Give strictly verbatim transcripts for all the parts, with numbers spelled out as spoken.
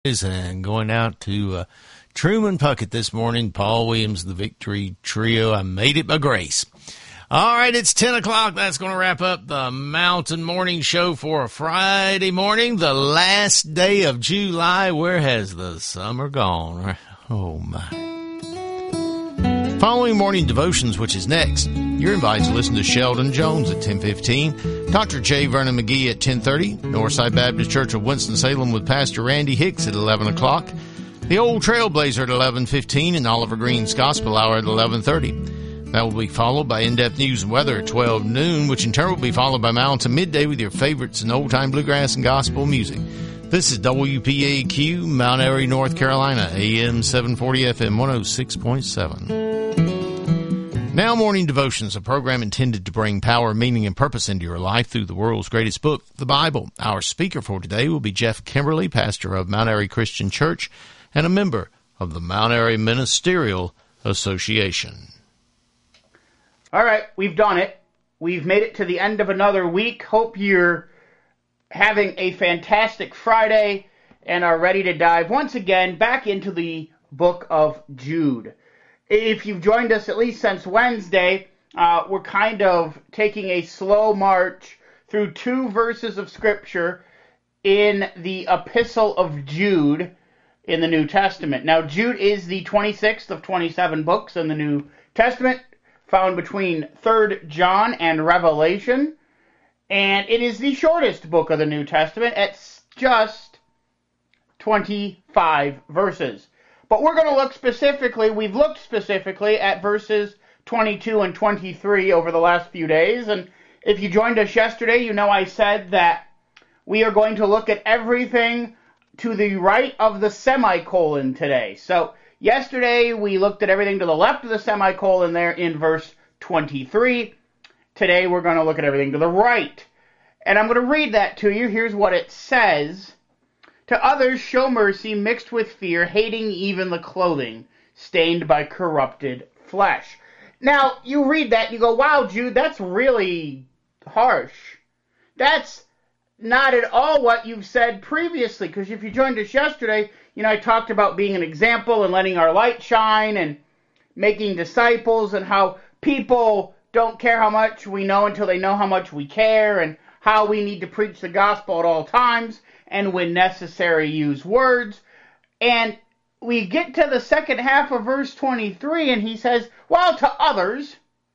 And going out to uh, Truman Puckett this morning, Paul Williams, the Victory Trio. I made it by grace. All right, it's ten o'clock. That's going to wrap up the Mountain Morning Show for a Friday morning, the last day of July. Where has the summer gone? Oh, my. Following morning devotions, which is next, you're invited to listen to Sheldon Jones at ten fifteen, Doctor J. Vernon McGee at ten thirty, Northside Baptist Church of Winston-Salem with Pastor Randy Hicks at eleven o'clock, The Old Trailblazer at eleven fifteen, and Oliver Green's Gospel Hour at eleven thirty. That will be followed by In-Depth News and Weather at twelve noon, which in turn will be followed by Mountain Midday with your favorites in old-time bluegrass and gospel music. This is W P A Q, Mount Airy, North Carolina, A M seven forty, F M one oh six point seven. Now Morning Devotions, a program intended to bring power, meaning, and purpose into your life through the world's greatest book, the Bible. Our speaker for today will be Jeff Kimberly, pastor of Mount Airy Christian Church and a member of the Mount Airy Ministerial Association. All right, we've done it. We've made it to the end of another week. Hope you're having a fantastic Friday and are ready to dive once again back into the book of Jude. If you've joined us at least since Wednesday, uh, we're kind of taking a slow march through two verses of Scripture in the Epistle of Jude in the New Testament. Now, Jude is the twenty-sixth of twenty-seven books in the New Testament, found between Third John and Revelation, and it is the shortest book of the New Testament. It's just twenty-five verses. But we're going to look specifically, we've looked specifically at verses twenty-two and twenty-three over the last few days. And if you joined us yesterday, you know I said that we are going to look at everything to the right of the semicolon today. So yesterday we looked at everything to the left of the semicolon there in verse twenty-three. Today we're going to look at everything to the right. And I'm going to read that to you. Here's what it says. To others show mercy mixed with fear, hating even the clothing stained by corrupted flesh. Now, you read that and you go, wow, Jude, that's really harsh. That's not at all what you've said previously, because if you joined us yesterday, you know, I talked about being an example and letting our light shine and making disciples and how people don't care how much we know until they know how much we care, and how we need to preach the gospel at all times, and when necessary, use words. And we get to the second half of verse twenty-three, and he says, well, to others,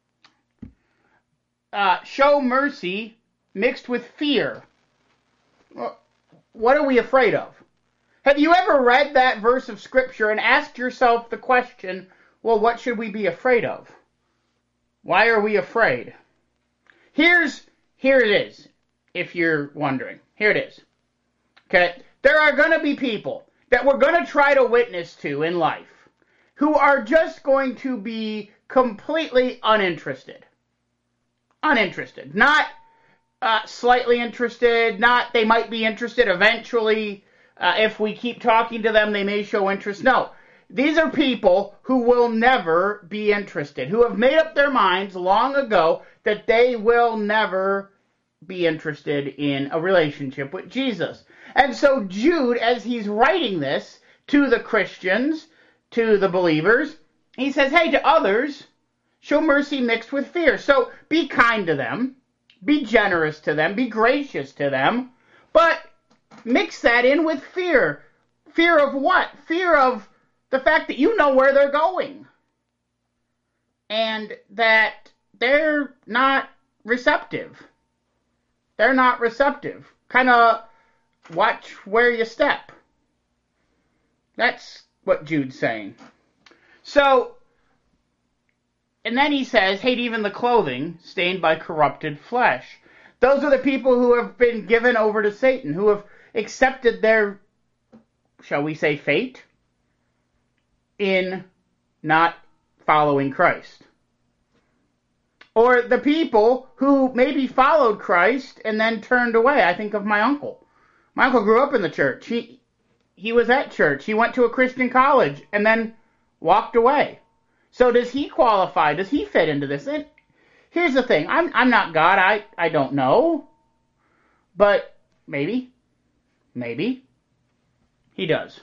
uh, show mercy mixed with fear. Well, what are we afraid of? Have you ever read that verse of Scripture and asked yourself the question, well, what should we be afraid of? Why are we afraid? Here's, here it is, if you're wondering. Here it is. Okay, there are going to be people that we're going to try to witness to in life who are just going to be completely uninterested. Uninterested. Not uh, slightly interested, not they might be interested eventually. Uh, if we keep talking to them, they may show interest. No, these are people who will never be interested, who have made up their minds long ago that they will never be interested in a relationship with Jesus. And so Jude, as he's writing this to the Christians, to the believers, he says, hey, to others, show mercy mixed with fear. So be kind to them, be generous to them, be gracious to them, but mix that in with fear. Fear of what? Fear of the fact that you know where they're going, and that they're not receptive. They're not receptive. Kind of watch where you step. That's what Jude's saying. So, and then he says, hate even the clothing stained by corrupted flesh. Those are the people who have been given over to Satan, who have accepted their, shall we say, fate in not following Christ. Or the people who maybe followed Christ and then turned away. I think of my uncle. My uncle grew up in the church. He he was at church. He went to a Christian college and then walked away. So does he qualify? Does he fit into this? And here's the thing. I'm I'm not God. I, I don't know. But maybe. Maybe. He does.